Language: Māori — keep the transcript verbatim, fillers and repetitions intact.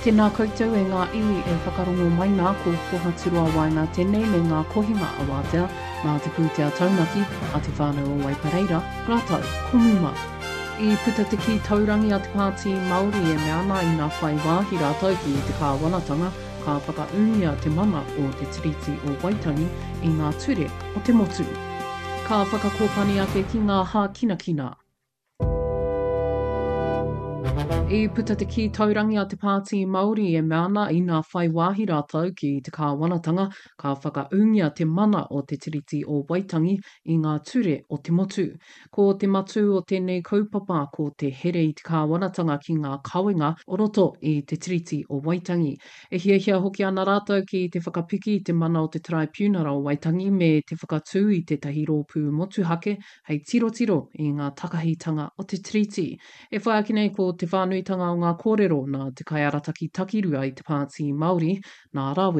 Tēnā koutou e ngā iwi e whakarongo mai ngā ko koha turua wainga tēnei me ngā kohinga a wātea mā te pūtea taunaki a te whānau o Waipareira, rātau, kumuma. I puta te ki taurangi a te Pāti Māori e me ana i ngā whai wāhi rātau ki te kāwanatanga ka whakaungia te mana o te tiriti o Waitangi i ngā ture o te motu. Ka whakakōpani ake ki ngā hā kina kina. I puta te ki taurangi a te Pāti Māori e me ana i ngā whai wāhi rātau ki te kāwanatanga ka whakaungia te mana o te tiriti o Waitangi i ngā ture o te motu. Ko te matu o tēnei kaupapa ko te here i te kāwanatanga ki ngā kawenga o roto i te tiriti o Waitangi. E hiahia hoki ana rātau ki te whakapiki i te mana o te Tribunal o Waitangi me te whakatū i te tahi rōpū motuhake hei tiro tiro i ngā takahitanga o te tiriti. E whaaki nei ko te whānuitanga o ngā kōrero nā te kaiarataki takirua i te Pāti Māori, nā rāwe